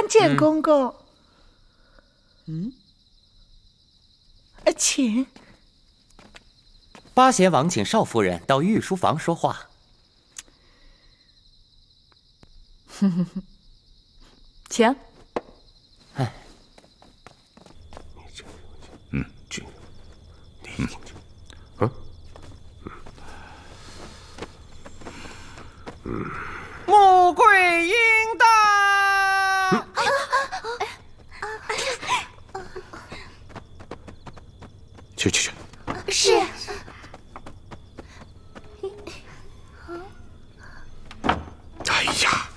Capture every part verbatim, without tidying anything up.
见公公。嗯，请。 八贤王请少夫人到御书房说话。 请。 哎， 嗯，去，嗯，嗯， 嗯，穆桂英到。 去去去。 是。 哎呀！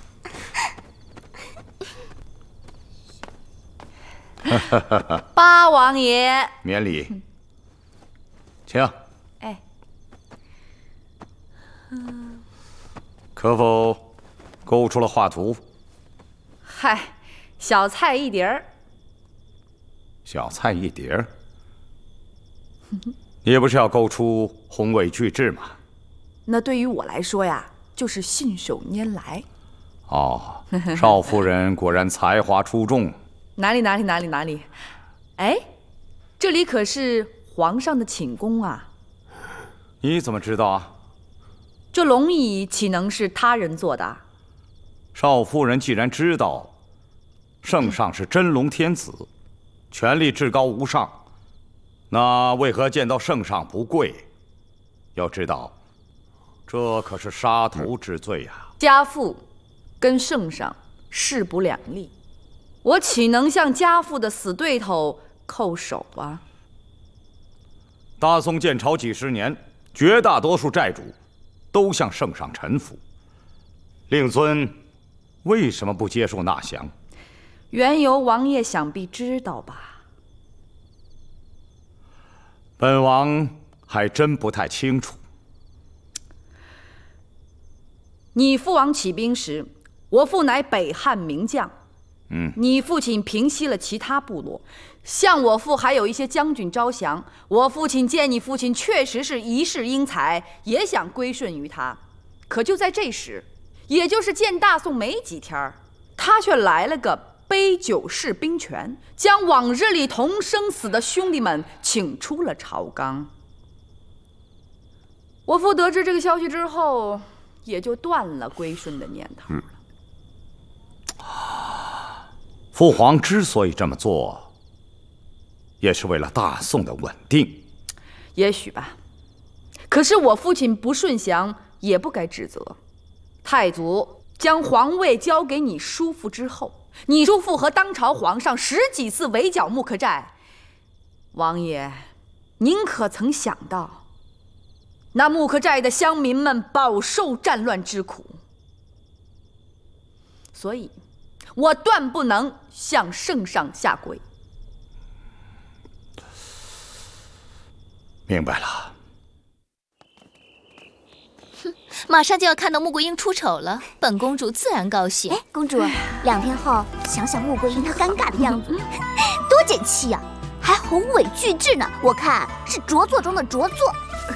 八王爷， 免礼，请。 哎， 可否勾出了画图？ 嗨，小菜一碟儿。 小菜一碟儿。你不是要勾出宏伟巨制吗？ 那对于我来说呀，就是信手拈来。 哦，少夫人果然才华出众。 哪里哪里哪里哪里？哎，这里可是皇上的寝宫啊！ 你怎么知道啊？ 这龙椅岂能是他人做的？ 少夫人既然知道，圣上是真龙天子，权力至高无上。那为何见到圣上不跪？要知道，这可是杀头之罪呀！ 家父跟圣上势不两立，我岂能向家父的死对头叩首啊？ 大宋建朝几十年，绝大多数债主都向圣上臣服，令尊为什么不接受纳降？ 缘由王爷想必知道吧？ 本王还真不太清楚。 你父王起兵时，我父乃北汉名将。 嗯， 你父亲平息了其他部落，向我父还有一些将军招降。我父亲见你父亲确实是一世英才，也想归顺于他。可就在这时，也就是建大宋没几天，他却来了个杯酒释兵权，将往日里同生死的兄弟们请出了朝纲。我父得知这个消息之后，也就断了归顺的念头了。 嗯，父皇之所以这么做，也是为了大宋的稳定。 也许吧，可是我父亲不顺降，也不该指责。太祖将皇位交给你叔父之后，你叔父和当朝皇上十几次围剿木克寨，王爷，您可曾想到，那木克寨的乡民们饱受战乱之苦？所以，我断不能向圣上下跪。 明白了。 哼，马上就要看到穆桂英出丑了，本公主自然高兴。 哎，公主，两天后想想穆桂英她尴尬的样子，多解气呀！还宏伟巨制呢，我看是拙作中的拙作。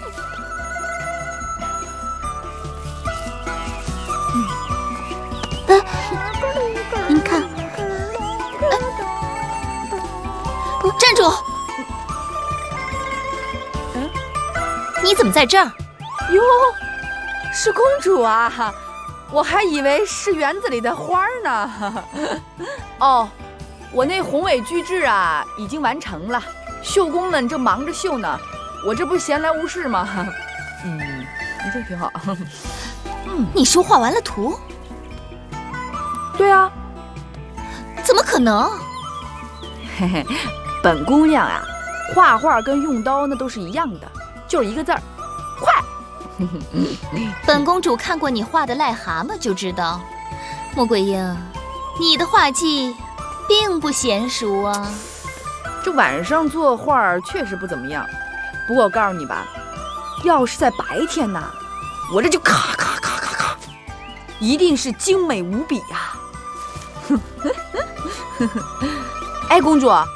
嗯，哎，您看， 哎，站住！ 嗯， 你怎么在这儿？ 哟，是公主啊！我还以为是园子里的花呢。哦，我那宏伟巨制啊，已经完成了，绣工们正忙着绣呢。我这不是闲来无事吗？嗯，你这挺好。 嗯，你说画完了图？ 对啊。 怎么可能？ 嘿嘿，本姑娘啊，画画跟用刀那都是一样的，就是一个字儿，快。 本公主看过你画的癞蛤蟆就知道，穆桂英，你的画技并不娴熟啊。 这晚上作画确实不怎么样，不过我告诉你吧，要是在白天呢，我这就咔咔咔咔咔，一定是精美无比呀、啊。哎，公主，